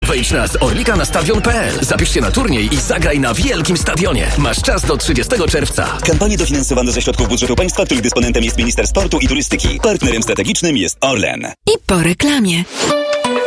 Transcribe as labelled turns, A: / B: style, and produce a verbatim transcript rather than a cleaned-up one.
A: Wejdź na z Orlika na stadion kropka p l. Zapisz się na turniej i zagraj na wielkim stadionie. Masz czas do trzydziestego czerwca.
B: Kampanie dofinansowane ze środków budżetu państwa, których dysponentem jest minister sportu i turystyki. Partnerem strategicznym jest Orlen.
C: I po reklamie.